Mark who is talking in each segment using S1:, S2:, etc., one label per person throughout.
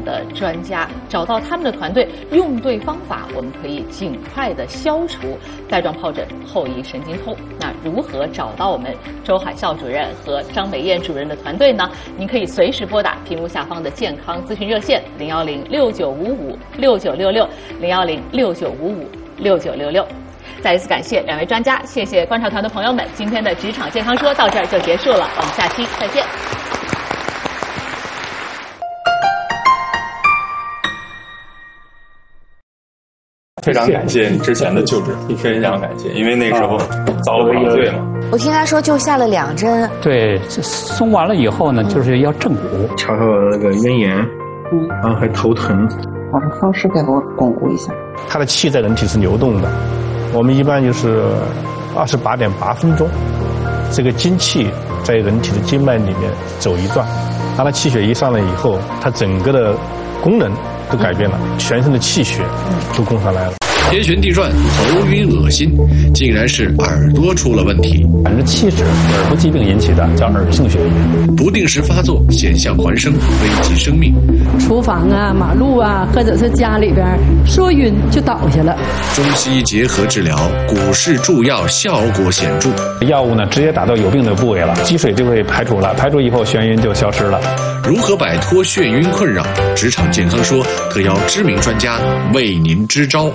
S1: 的专家，找到他们的团队，用对方法，我们可以尽快的消除带状疱疹后遗神经痛。那如何找到我们周海啸主任和张美燕主任的团队呢？您可以随时拨打屏幕下方的健康咨询热线01069556966，01069556966。再一次感谢两位专家，谢谢观察团的朋友们，今天的职场健康说到这儿就结束了，我们下期再见。
S2: 非常感谢你之前的救治，非常感谢，因为那时候遭了麻醉嘛。
S3: 我听他说就下了2针。
S4: 对，这松完了以后呢，就是要正骨，
S5: 瞧瞧那个咽炎，然后还头疼。
S6: 把方式给我巩固一下。
S7: 它的气在人体是流动的，我们一般就是28.8分钟，这个精气在人体的经脉里面走一转，当它气血一上来以后，它整个的功能都改变了，全身的气血都供上来了。
S8: 天旋地转，头晕恶心，竟然是耳朵出了问题。
S4: 反正气滞，耳部疾病引起的，叫耳性血瘀。
S8: 不定时发作，险象环生，危及生命。
S9: 厨房啊、马路啊，或者是家里边说晕就倒下了。
S8: 中西结合治疗，股市助药效果显著。
S4: 药物呢，直接打到有病的部位了，积水就会排除了，排除以后眩晕就消失了。
S8: 如何摆脱眩晕困扰？职场健康说特邀知名专家为您支招。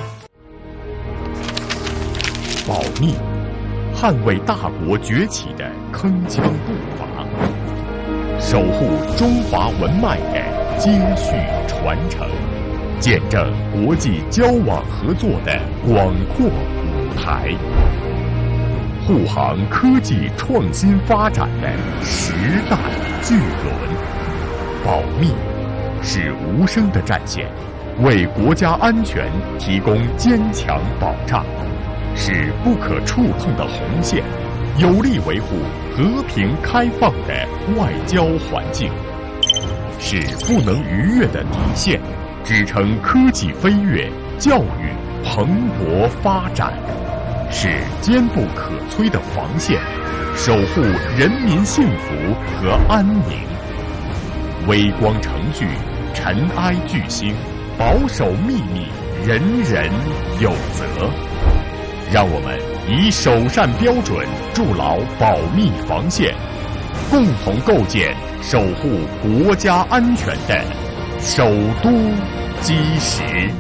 S10: 保密，捍卫大国崛起的铿锵步伐，守护中华文脉的接续传承，见证国际交往合作的广阔舞台，护航科技创新发展的时代巨轮。保密是无声的战线，为国家安全提供坚强保障。是不可触碰的红线，有力维护和平开放的外交环境；是不能逾越的底线，支撑科技飞跃、教育蓬勃发展；是坚不可摧的防线，守护人民幸福和安宁。微光程序，尘埃巨星，保守秘密，人人有责。让我们以首善标准筑牢保密防线，共同构建守护国家安全的首都基石。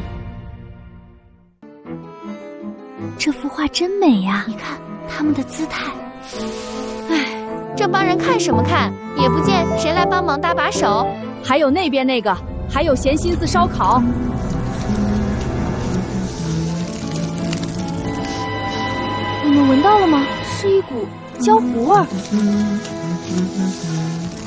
S11: 这幅画真美呀！你看他们的姿态。
S12: 唉，这帮人看什么看？也不见谁来帮忙搭把手。
S13: 还有那边那个，还有闲心思烧烤。
S11: 你们闻到了吗？是一股焦糊味儿。